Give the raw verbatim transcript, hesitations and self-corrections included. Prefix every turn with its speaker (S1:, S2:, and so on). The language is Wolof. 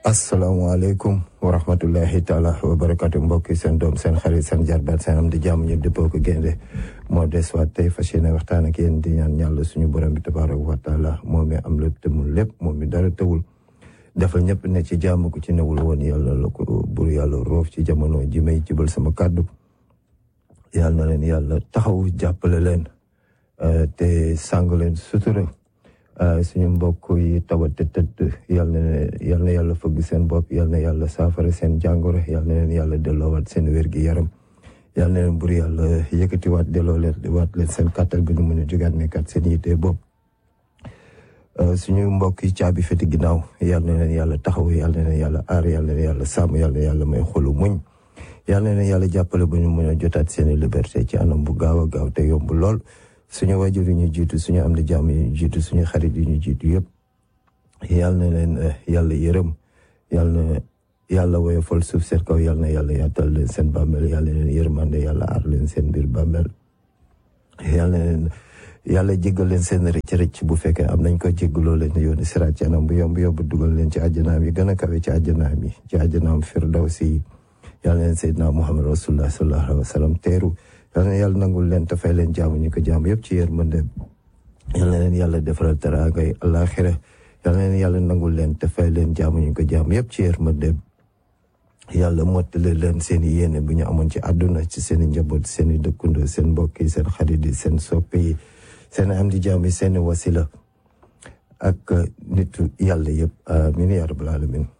S1: asalaamaaleykum wa rahmatullahi taala wa barakatu mbokki seen doom seen xarit seen jarbaat seen am di jàmm ñëpp dëppoo ko génde moo des waat tey fas yéene waxtaan ak yéen di ñaan ñàlla suñu borom bi tabaaraka wa taala moom mi am lépp te mun lépp moom mi dara tëwul defal ñëpp ne ci jàmm ku ci newul woon yàlla la ko bur yàlla roof ci jamono ji may jibal sama kàddu yàlla na leen yàlla taxaw jàppale leen te sàng leen sutura suñu mbokk yi tawat te tëdd yal na yal na yàlla fëgg seen bopp yal na yàlla saafara seen jàngoro yal na leen yàlla delloowaat seen wér gi yaram yal na leen bur yàlla yëkkatiwaat delloo leen waat leen seen kàttal bi nu mën a jógaat nekkat seen yitte bopp suñu mbokk yi caabi feti ginnaaw yal na leen yàlla taxaw yal na leen yàlla aar yal na leen yàlla sàmm yal na yàlla may xolu muñ yal na leen yàlla jàppale ba ñu mën a jotaat seen liberté ci anam bu gaaw a gaaw te yomb lool suñu wajur yi ñu jiitu suñu am di jàmm yi ñu jiitu suñu xarit yi ñu jiitu yëpp yal na leen yàlla yërëm yal na yàlla woyofal suuf seen kaw yal na yàlla yaatal leen seen bàmmeel yal na leen yërmande yàlla aar leen seen biir bàmmeel yal na leen yàlla jéggal leen seen rëcc rëcc bu fekkee am nañ ko jéggaloo leen yooni siraat ci anam bu yomb yomb dugal leen ci àjjanaam yi gën a kawe ci àjjanaam yi ci àjjanaam firdawsi yal na leen seydina Muhammad rasulullah sallallahu alayhi wa sallam teeru yal na yàlla nangul leen te fay leen jaamu ñu ko jaamu yëpp ci yërmande yal na leen yàlla defaral teraangay àllaaxira yal na leen yàlla nangul leen te fay leen jaamu ñu ko jaamu yëpp ci yërmande yàlla mottali leen seen i yéene bu ñu amoon ci àdduna ci seen i njaboot seen i dëkkandoo seen mbokk yi seen xarit yi seen soppe yi seen am di jaam yi seen i wasila ak nitu yàlla yëpp amiin yaa rabbal aalamiin